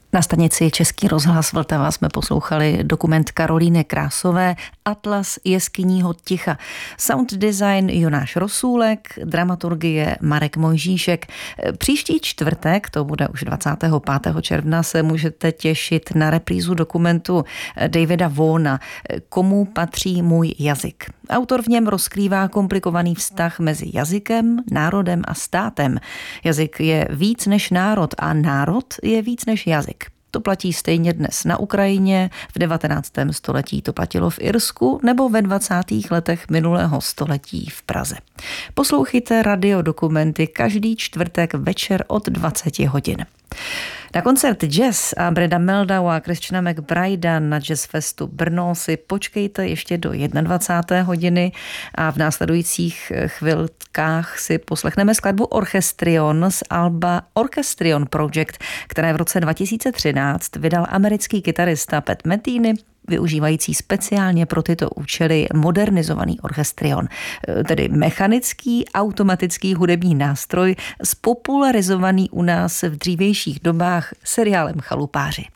Na stanici Český rozhlas Vltava jsme poslouchali dokument Karolíny Krásové Atlas jeskyního ticha. Sound design Jonáš Rosůlek, dramaturgie Marek Mojžíšek. Příští čtvrtek, to bude už 25. června, se můžete těšit na reprízu dokumentu Davida Vaughna Komu patří můj jazyk. Autor v něm rozkrývá komplikovaný vztah mezi jazykem, národem a státem. Jazyk je víc než národ a národ je víc než jazyk. To platí stejně dnes na Ukrajině, v 19. století to platilo v Irsku nebo ve 20. letech minulého století v Praze. Poslouchejte radiodokumenty každý čtvrtek večer od 20 hodin. Na koncert Jazz a Breda Meldau a Christiana McBrida na Jazzfestu Brno si počkejte ještě do 21. hodiny a v následujících chvilkách si poslechneme skladbu Orchestrion z alba Orchestrion Project, které v roce 2013 vydal americký kytarista Pat Metheny, využívající speciálně pro tyto účely modernizovaný orchestrion, tedy mechanický automatický hudební nástroj spopularizovaný u nás v dřívějších dobách seriálem Chalupáři.